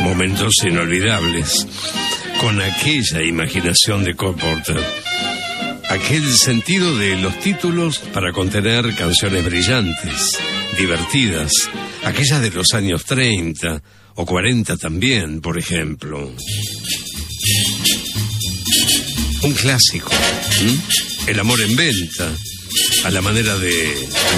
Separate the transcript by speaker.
Speaker 1: momentos inolvidables, con aquella imaginación de Cole Porter, aquel sentido de los títulos para contener canciones brillantes, divertidas, aquellas de los años 30 o 40 también, por ejemplo. Un clásico, El amor en venta, a la manera de